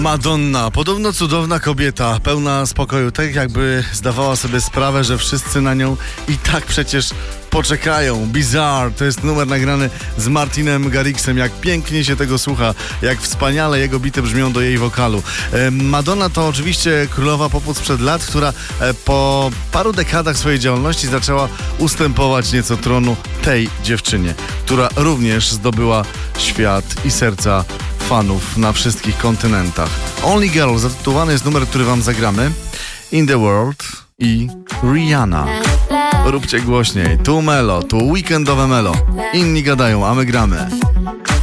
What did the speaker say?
Madonna, podobno cudowna kobieta, pełna spokoju, tak jakby zdawała sobie sprawę, że wszyscy na nią i tak przecież poczekają. Bizarre, to jest numer nagrany z Martinem Garrixem. Jak pięknie się tego słucha, jak wspaniale jego bity brzmią do jej wokalu. Madonna to oczywiście królowa popu sprzed lat, która po paru dekadach swojej działalności zaczęła ustępować nieco tronu tej dziewczynie, która również zdobyła świat i serca fanów na wszystkich kontynentach. Only Girl zatytułowany jest numer, który wam zagramy. In the World i Rihanna. Róbcie głośniej. Tu Melo, tu weekendowe Melo. Inni gadają, a my gramy.